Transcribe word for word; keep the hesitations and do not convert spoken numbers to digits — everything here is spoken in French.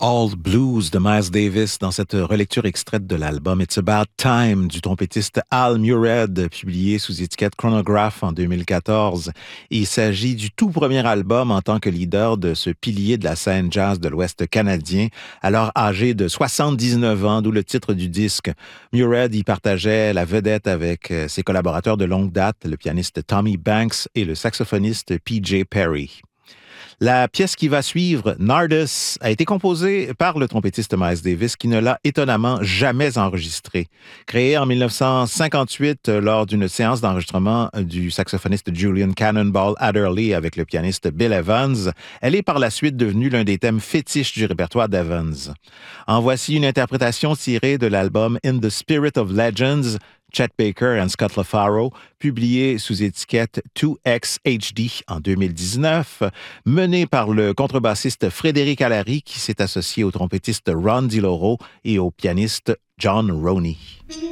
All Blues de Miles Davis dans cette relecture extraite de l'album It's About Time du trompettiste Al Mured, publié sous étiquette Chronograph en deux mille quatorze. Il s'agit du tout premier album en tant que leader de ce pilier de la scène jazz de l'Ouest canadien, alors âgé de soixante-dix-neuf ans, d'où le titre du disque. Mured y partageait la vedette avec ses collaborateurs de longue date, le pianiste Tommy Banks et le saxophoniste P J Perry. La pièce qui va suivre, Nardus, a été composée par le trompettiste Miles Davis qui ne l'a étonnamment jamais enregistrée. Créée en dix-neuf cent cinquante-huit lors d'une séance d'enregistrement du saxophoniste Julian Cannonball Adderley avec le pianiste Bill Evans, elle est par la suite devenue l'un des thèmes fétiches du répertoire d'Evans. En voici une interprétation tirée de l'album In the Spirit of Legends, Chet Baker and Scott LaFaro, publié sous étiquette deux X H D en deux mille dix-neuf, mené par le contrebassiste Frédéric Allary qui s'est associé au trompettiste Ron DiLoro et au pianiste John Roney.